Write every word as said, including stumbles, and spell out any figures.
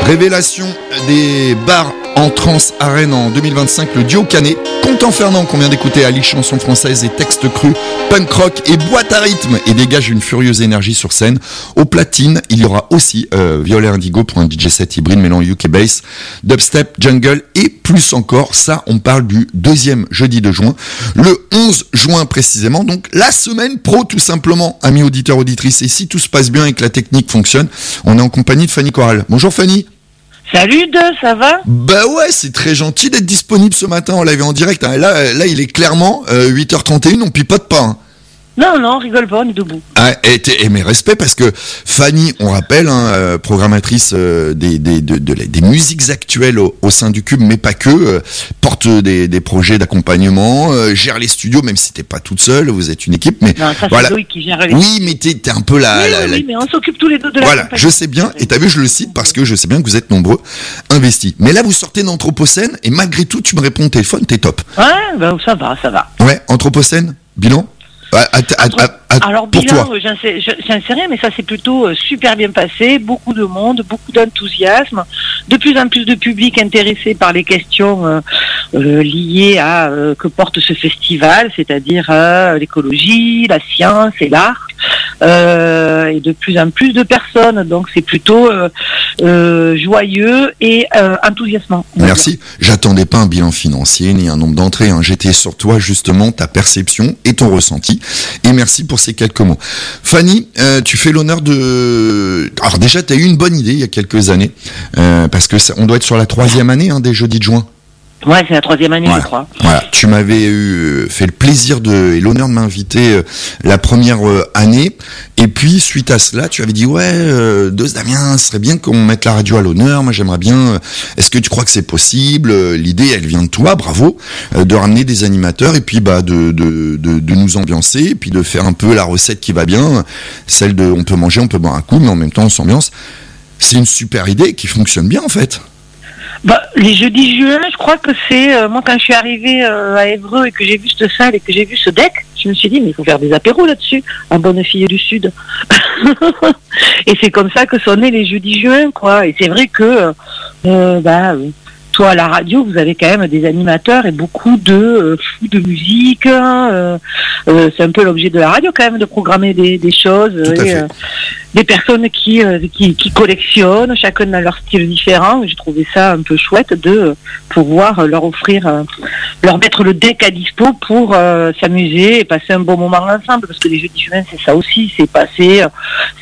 Révélation des bars en trance à Rennes en deux mille vingt-cinq, le duo Canet, Content Fernand qu'on vient d'écouter, Ali chansons françaises et textes crus, punk rock et boîte à rythme et dégage une furieuse énergie sur scène. Au platine, il y aura aussi euh, Violet Indigo pour un D J set hybride mêlant U K bass, dubstep, jungle et plus encore. Ça, on parle du deuxième jeudi de juin, le onze juin précisément, donc la semaine pro tout simplement, amis auditeurs, auditrices. Et si tout se passe bien et que la technique fonctionne, on est en compagnie de Fanny Corral. Bonjour Fanny. Salut De, ça va? Bah ouais, c'est très gentil d'être disponible ce matin, on l'avait en direct. Hein. Là, là, il est clairement euh, huit heures trente et une, on pipote pas. Hein. Non, non, rigole pas, on est debout. Ah, et, et mes respects, parce que Fanny, on rappelle, hein, euh, programmatrice euh, des, des, de, de, des musiques actuelles au, au sein du Cube, mais pas que, euh, porte des, des projets d'accompagnement, euh, gère les studios, même si t'es pas toute seule, vous êtes une équipe. Mais non, ça voilà. C'est Loïc qui gère les Oui, mais t'es, t'es un peu la... Oui, la, oui, la... oui, mais on s'occupe tous les deux de la Voilà, compagnie. je sais bien, et t'as vu, je le cite parce que je sais bien que vous êtes nombreux investis. Mais là, vous sortez d'Anthropocène, et malgré tout, tu me réponds au téléphone, t'es top. Ouais, ben ça va, ça va. Ouais, Anthropocène, bilan à, à, à, à, à, Alors pour bilan, toi. j'en sais, j'en sais rien, mais ça s'est plutôt euh, super bien passé, beaucoup de monde, beaucoup d'enthousiasme, de plus en plus de public intéressé par les questions euh, euh, liées à euh, que porte ce festival, c'est-à-dire euh, l'écologie, la science et l'art, euh, et de plus en plus de personnes, donc c'est plutôt euh, euh, joyeux et euh, enthousiasmant. Merci. J'attendais pas un bilan financier ni un nombre d'entrées. Hein. J'étais sur toi justement, ta perception et ton ressenti. Et merci pour ces quelques mots. Fanny, euh, tu fais l'honneur de... Alors déjà, tu as eu une bonne idée il y a quelques années, euh, parce que ça, on doit être sur la troisième année hein, des Jeudis de juin. Ouais, c'est la troisième année, voilà. je crois. Voilà. Tu m'avais eu, fait le plaisir de, et l'honneur de m'inviter euh, la première euh, année. Et puis, suite à cela, tu avais dit, ouais, euh, Dos Damien, ce serait bien qu'on mette la radio à l'honneur. Moi, j'aimerais bien. Euh, est-ce que tu crois que c'est possible? L'idée, elle vient de toi, bravo, euh, de ramener des animateurs et puis bah de, de, de, de nous ambiancer et puis de faire un peu la recette qui va bien. Celle de, on peut manger, on peut boire un coup, mais en même temps, on s'ambiance. C'est une super idée qui fonctionne bien, en fait. Bah, les jeudis juin, je crois que c'est euh, moi quand je suis arrivée euh, à Évreux et que j'ai vu cette salle et que j'ai vu ce deck, je me suis dit mais il faut faire des apéros là-dessus, en bonne fille du Sud. Et c'est comme ça que sont nés les jeudis juin, quoi. Et c'est vrai que euh, bah euh, toi à la radio, vous avez quand même des animateurs et beaucoup de euh, fous de musique. Euh, euh, c'est un peu l'objet de la radio quand même de programmer des, des choses. Tout à et, fait. euh, des personnes qui, euh, qui qui collectionnent, chacun dans leur style différent. J'ai trouvé ça un peu chouette de pouvoir leur offrir, euh, leur mettre le deck à dispo pour euh, s'amuser et passer un bon moment ensemble. Parce que les jeudis juin, c'est ça aussi, c'est passer... Euh,